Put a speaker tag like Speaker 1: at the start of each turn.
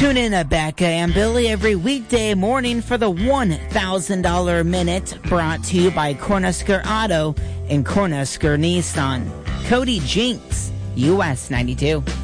Speaker 1: Tune in to Becca and Billy every weekday morning for the $1,000 Minute, brought to you by Cornhusker Auto and Cornhusker Nissan. Cody Jinks, US 92.